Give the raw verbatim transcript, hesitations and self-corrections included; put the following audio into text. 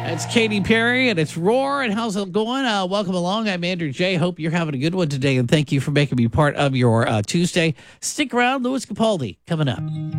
It's Katy Perry and it's Roar. And how's it going? Uh, welcome along. I'm Andrew J. Hope you're having a good one today. And thank you for making me part of your uh, Tuesday. Stick around. Louis Capaldi coming up.